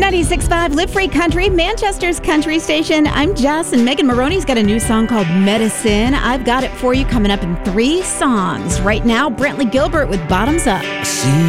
96.5 Live Free Country, Manchester's country station. I'm Jess, and Megan Maroney's got a new song called Medicine. I've got it for you coming up in 3 songs. Right now, Brentley Gilbert with Bottoms Up. See